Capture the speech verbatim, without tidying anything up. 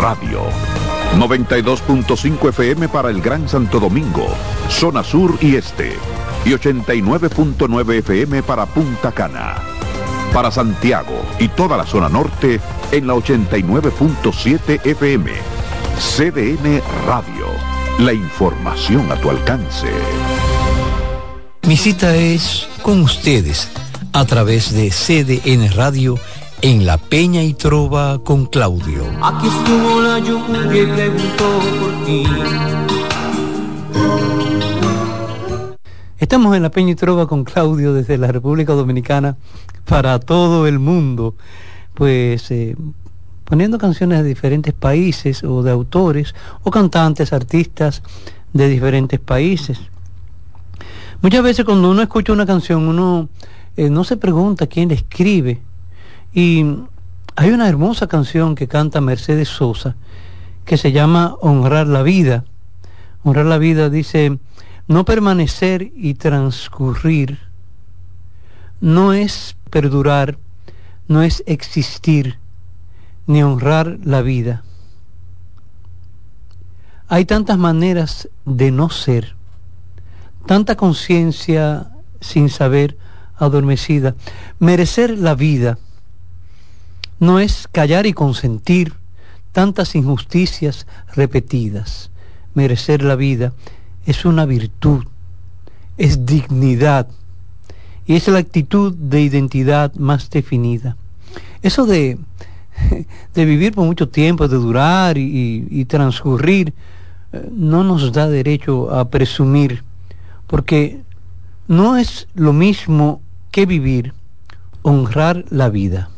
Radio. noventa y dos punto cinco F M para el Gran Santo Domingo, zona sur y este. Y ochenta y nueve punto nueve F M para Punta Cana. Para Santiago y toda la zona norte en la ochenta y nueve punto siete F M. C D N Radio. La información a tu alcance. Mi cita es con ustedes a través de C D N Radio en La Peña y Trova con Claudio. Aquí estuvo la lluvia y preguntó por ti. Estamos en La Peña y Trova con Claudio desde la República Dominicana para todo el mundo, pues eh, poniendo canciones de diferentes países o de autores o cantantes, artistas de diferentes países. Muchas veces cuando uno escucha una canción uno eh, no se pregunta quién la escribe, y hay una hermosa canción que canta Mercedes Sosa que se llama Honrar la Vida. Honrar la vida dice: no permanecer y transcurrir no es perdurar, no es existir, ni honrar la vida. Hay tantas maneras de no ser, tanta conciencia sin saber adormecida. Merecer la vida no es callar y consentir tantas injusticias repetidas. Merecer la vida es una virtud, es dignidad, y es la actitud de identidad más definida. Eso de, de vivir por mucho tiempo, de durar y, y, y transcurrir, eh, no nos da derecho a presumir, porque no es lo mismo que vivir, honrar la vida.